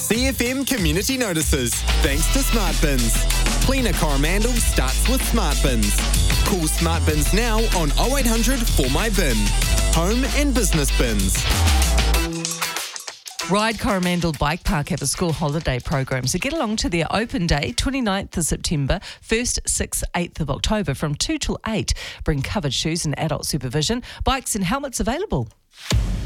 CFM Community Notices, thanks to Smart Bins. Cleaner Coromandel starts with Smart Bins. Call Smart Bins now on 0800 For My Bin. Home and business bins. Ride Coromandel Bike Park have a school holiday program, so get along to their open day, 29th of September, 1st, 6th, 8th of October from 2 till 8. Bring covered shoes and adult supervision. Bikes and helmets available.